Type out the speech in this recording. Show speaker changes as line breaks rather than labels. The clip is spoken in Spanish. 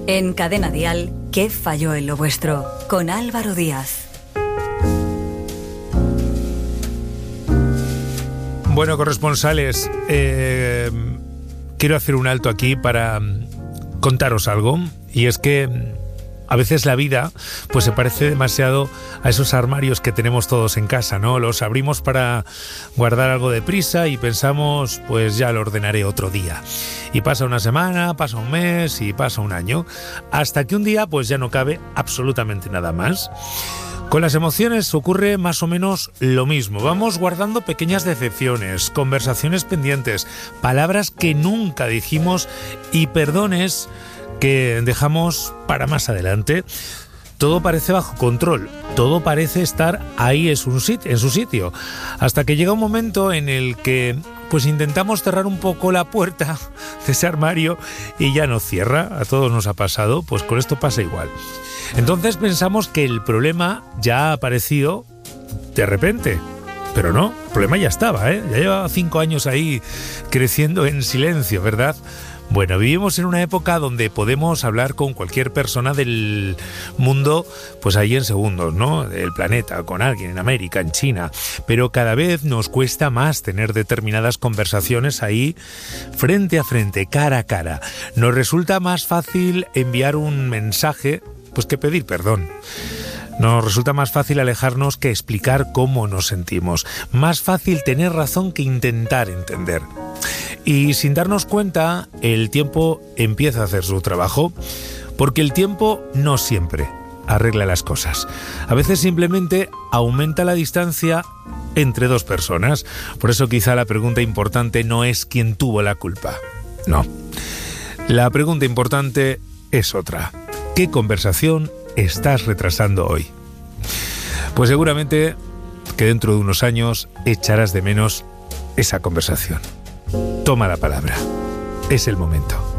En Cadena Dial, ¿qué falló en lo vuestro? Con Álvaro Díaz.
Bueno, corresponsales, quiero hacer un alto aquí para contaros algo, y es que a veces la vida pues se parece demasiado a esos armarios que tenemos todos en casa, ¿no? Los abrimos para guardar algo de prisa y pensamos, pues ya lo ordenaré otro día. Y pasa una semana, pasa un mes y pasa un año, hasta que un día pues ya no cabe absolutamente nada más. Con las emociones ocurre más o menos lo mismo. Vamos guardando pequeñas decepciones, conversaciones pendientes, palabras que nunca dijimos y perdones que dejamos para más adelante. Todo parece bajo control, todo parece estar ahí en su sitio, hasta que llega un momento en el que pues intentamos cerrar un poco la puerta de ese armario y ya no cierra. A todos nos ha pasado, pues con esto pasa igual. Entonces pensamos que el problema ya ha aparecido de repente, pero no, el problema ya estaba, ya llevaba 5 años ahí creciendo en silencio, ¿verdad? Bueno, vivimos en una época donde podemos hablar con cualquier persona del mundo, pues ahí en segundos, ¿no? Del planeta, con alguien en América, en China. Pero cada vez nos cuesta más tener determinadas conversaciones ahí frente a frente, cara a cara. Nos resulta más fácil enviar un mensaje, pues que pedir perdón. Nos resulta más fácil alejarnos que explicar cómo nos sentimos. Más fácil tener razón que intentar entender. Y sin darnos cuenta, el tiempo empieza a hacer su trabajo, porque el tiempo no siempre arregla las cosas. A veces simplemente aumenta la distancia entre dos personas. Por eso quizá la pregunta importante no es quién tuvo la culpa. No. La pregunta importante es otra. ¿Qué conversación estás retrasando hoy? Pues seguramente que dentro de unos años echarás de menos esa conversación. Toma la palabra. Es el momento.